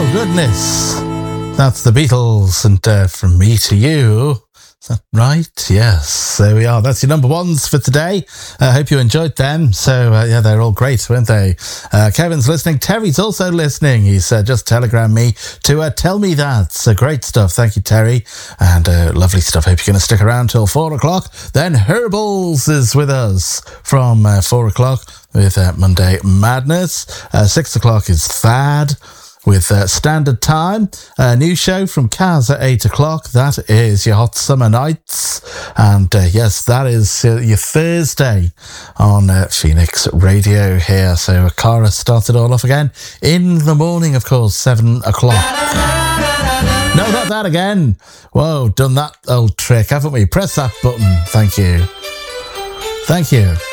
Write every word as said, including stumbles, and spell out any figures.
Oh, goodness. That's the Beatles, and uh, From Me to You. Is that right? Yes, there we are. That's your number ones for today. I uh, hope you enjoyed them. So, uh, yeah, they're all great, weren't they? Uh, Kevin's listening. Terry's also listening. He's uh, just telegrammed me to uh, tell me that. So great stuff. Thank you, Terry. And uh, lovely stuff. Hope you're going to stick around till four o'clock. Then Herbals is with us from uh, four o'clock with uh, Monday Madness. Uh, six o'clock is Thad with uh, Standard Time. A new show from Kaz at eight o'clock. That is your Hot Summer Nights. And uh, yes, that is uh, your Thursday on uh, Phoenix Radio here. So Cara started all off again in the morning, of course, seven o'clock. No, not that again. Whoa, done that old trick, haven't we? Press that button. Thank you. Thank you.